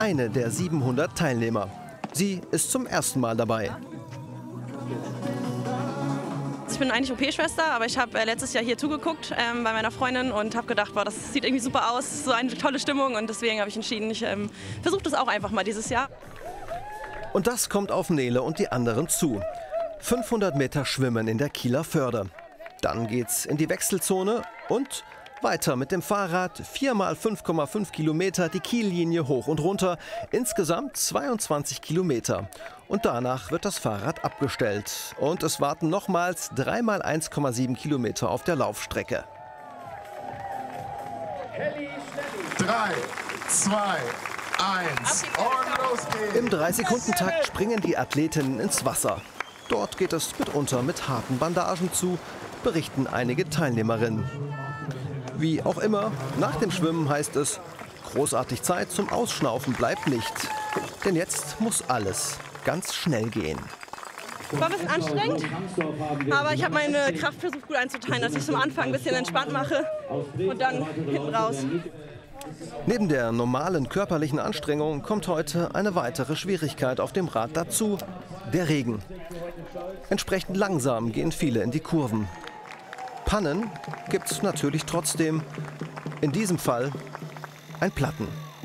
eine der 700 Teilnehmer. Sie ist zum ersten Mal dabei. Ich bin eigentlich OP-Schwester, aber ich habe letztes Jahr hier zugeguckt bei meiner Freundin und habe gedacht, boah, das sieht irgendwie super aus, so eine tolle Stimmung, und deswegen habe ich entschieden, ich versuche das auch einfach mal dieses Jahr. Und das kommt auf Nele und die anderen zu. 500 Meter Schwimmen in der Kieler Förde. Dann geht's in die Wechselzone und weiter mit dem Fahrrad 4 mal 5,5 Kilometer die Kiellinie hoch und runter, insgesamt 22 Kilometer. Und danach wird das Fahrrad abgestellt und es warten nochmals 3 mal 1,7 Kilometer auf der Laufstrecke. 3, 2, 1 und los geht's! Im 3-Sekunden-Takt springen die Athletinnen ins Wasser. Dort geht es mitunter mit harten Bandagen zu, berichten einige Teilnehmerinnen. Wie auch immer, nach dem Schwimmen heißt es, großartig Zeit zum Ausschnaufen bleibt nicht. Denn jetzt muss alles ganz schnell gehen. War ein bisschen anstrengend, aber ich habe meine Kraft versucht gut einzuteilen, dass ich zum Anfang ein bisschen entspannt mache und dann hinten raus. Neben der normalen körperlichen Anstrengung kommt heute eine weitere Schwierigkeit auf dem Rad dazu: der Regen. Entsprechend langsam gehen viele in die Kurven. Pannen gibt's natürlich trotzdem. In diesem Fall ein Platten.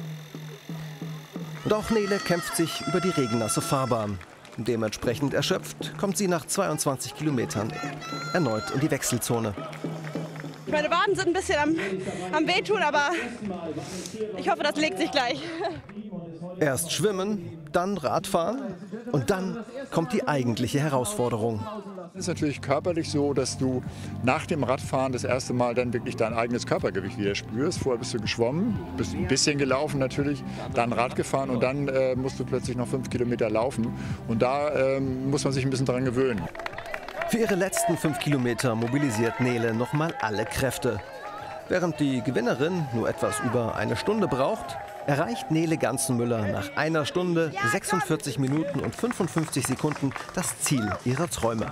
Und auch Nele kämpft sich über die regennasse Fahrbahn. Dementsprechend erschöpft kommt sie nach 22 Kilometern erneut in die Wechselzone. Meine Waden sind ein bisschen am Wehtun, aber ich hoffe, das legt sich gleich. Erst schwimmen, dann Radfahren und dann kommt die eigentliche Herausforderung. Es ist natürlich körperlich so, dass du nach dem Radfahren das erste Mal dann wirklich dein eigenes Körpergewicht wieder spürst. Vorher bist du geschwommen, bist ein bisschen gelaufen natürlich, dann Rad gefahren und dann musst du plötzlich noch 5 Kilometer laufen. Und da muss man sich ein bisschen dran gewöhnen. Für ihre letzten 5 Kilometer mobilisiert Nele nochmal alle Kräfte. Während die Gewinnerin nur etwas über eine Stunde braucht, erreicht Nele Ganzenmüller nach 1 Stunde, 46 Minuten und 55 Sekunden das Ziel ihrer Träume.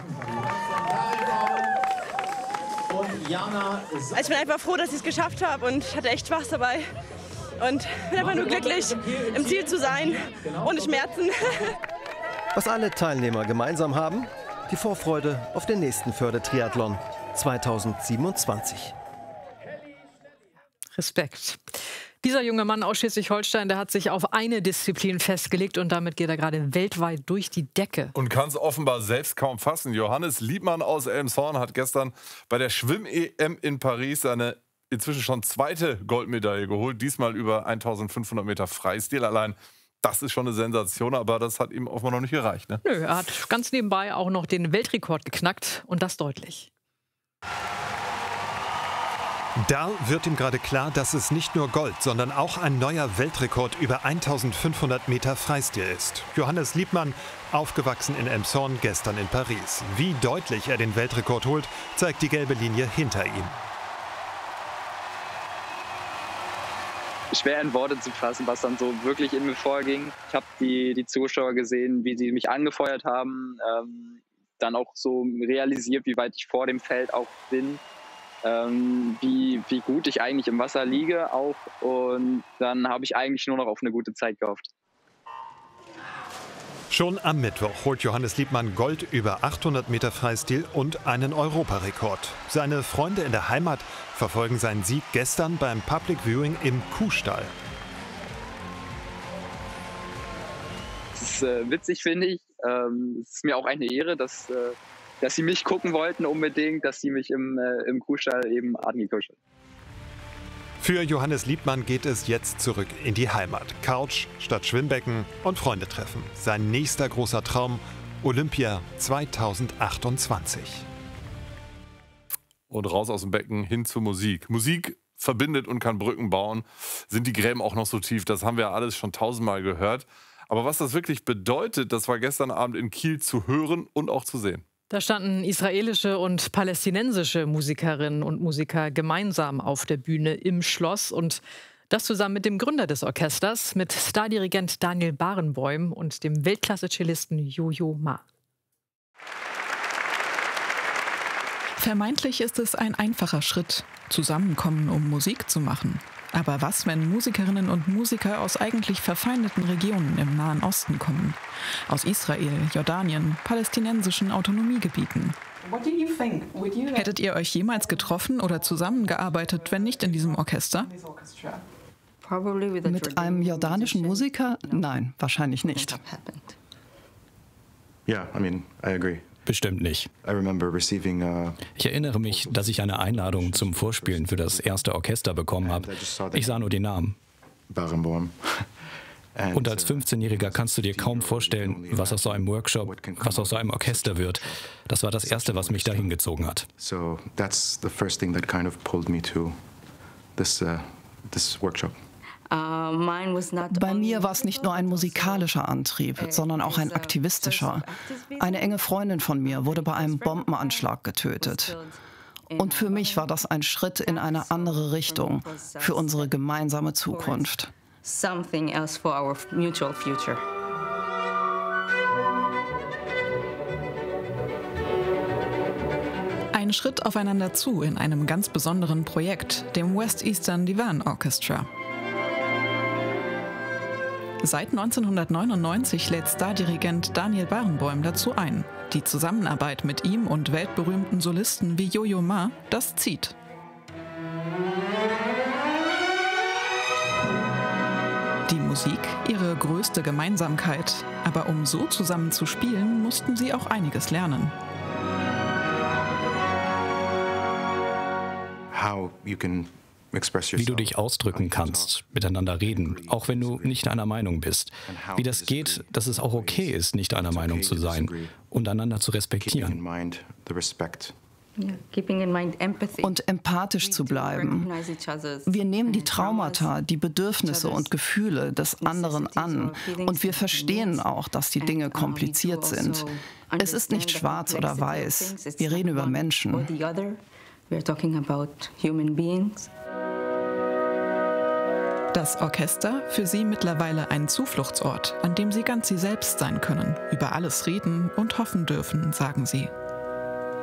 Ich bin einfach froh, dass ich es geschafft habe, und ich hatte echt Spaß dabei. Und bin einfach nur glücklich, im Ziel zu sein, ohne Schmerzen. Was alle Teilnehmer gemeinsam haben: die Vorfreude auf den nächsten Förde-Triathlon 2027. Respekt. Dieser junge Mann aus Schleswig-Holstein, der hat sich auf eine Disziplin festgelegt und damit geht er gerade weltweit durch die Decke. Und kann es offenbar selbst kaum fassen. Johannes Liebmann aus Elmshorn hat gestern bei der Schwimm-EM in Paris seine inzwischen schon 2. Goldmedaille geholt. Diesmal über 1500 Meter Freistil. Allein das ist schon eine Sensation, aber das hat ihm offenbar noch nicht gereicht. Ne? Nö, er hat ganz nebenbei auch noch den Weltrekord geknackt, und das deutlich. Da wird ihm gerade klar, dass es nicht nur Gold, sondern auch ein neuer Weltrekord über 1500 Meter Freistil ist. Johannes Liebmann, aufgewachsen in Elmshorn, gestern in Paris. Wie deutlich er den Weltrekord holt, zeigt die gelbe Linie hinter ihm. Schwer in Worte zu fassen, was dann so wirklich in mir vorging. Ich habe die Zuschauer gesehen, wie sie mich angefeuert haben, dann auch so realisiert, wie weit ich vor dem Feld auch bin. Wie gut ich eigentlich im Wasser liege auch, und dann habe ich eigentlich nur noch auf eine gute Zeit gehofft. Schon am Mittwoch holt Johannes Liebmann Gold über 800 Meter Freistil und einen Europarekord. Seine Freunde in der Heimat verfolgen seinen Sieg gestern beim Public Viewing im Kuhstall. Das ist witzig, finde ich. Es ist mir auch eine Ehre, dass sie mich gucken wollten unbedingt, dass sie mich im Kuhstall eben angeguckt haben. Für Johannes Liebmann geht es jetzt zurück in die Heimat. Couch statt Schwimmbecken und Freunde treffen. Sein nächster großer Traum: Olympia 2028. Und raus aus dem Becken hin zur Musik. Musik verbindet und kann Brücken bauen. Sind die Gräben auch noch so tief? Das haben wir alles schon 1000-mal gehört. Aber was das wirklich bedeutet, das war gestern Abend in Kiel zu hören und auch zu sehen. Da standen israelische und palästinensische Musikerinnen und Musiker gemeinsam auf der Bühne im Schloss, und das zusammen mit dem Gründer des Orchesters, mit Stardirigent Daniel Barenboim und dem Weltklasse-Cellisten Jojo Ma. Vermeintlich ist es ein einfacher Schritt, zusammenkommen, um Musik zu machen. Aber was, wenn Musikerinnen und Musiker aus eigentlich verfeindeten Regionen im Nahen Osten kommen? Aus Israel, Jordanien, palästinensischen Autonomiegebieten. Hättet ihr euch jemals getroffen oder zusammengearbeitet, wenn nicht in diesem Orchester? Mit einem jordanischen Musiker? Nein, wahrscheinlich nicht. Yeah, I agree. Bestimmt nicht. Ich erinnere mich, dass ich eine Einladung zum Vorspielen für das erste Orchester bekommen habe. Ich sah nur den Namen. Und als 15-Jähriger kannst du dir kaum vorstellen, was aus so einem Workshop, was aus so einem Orchester wird. Das war das Erste, was mich dahin gezogen hat. So that's the first thing that kind of pulled me to this workshop. Bei mir war es nicht nur ein musikalischer Antrieb, sondern auch ein aktivistischer. Eine enge Freundin von mir wurde bei einem Bombenanschlag getötet. Und für mich war das ein Schritt in eine andere Richtung, für unsere gemeinsame Zukunft. Ein Schritt aufeinander zu in einem ganz besonderen Projekt, dem West Eastern Divan Orchestra. Seit 1999 lädt Stardirigent Daniel Barenboim dazu ein. Die Zusammenarbeit mit ihm und weltberühmten Solisten wie Yo-Yo Ma, das zieht. Die Musik, ihre größte Gemeinsamkeit. Aber um so zusammen zu spielen, mussten sie auch einiges lernen. Wie du dich ausdrücken kannst, miteinander reden, auch wenn du nicht einer Meinung bist. Wie das geht, dass es auch okay ist, nicht einer Meinung zu sein und einander zu respektieren. Und empathisch zu bleiben. Wir nehmen die Traumata, die Bedürfnisse und Gefühle des anderen an. Und wir verstehen auch, dass die Dinge kompliziert sind. Es ist nicht schwarz oder weiß. Wir reden über Menschen. Das Orchester, für sie mittlerweile ein Zufluchtsort, an dem sie ganz sie selbst sein können, über alles reden und hoffen dürfen, sagen sie.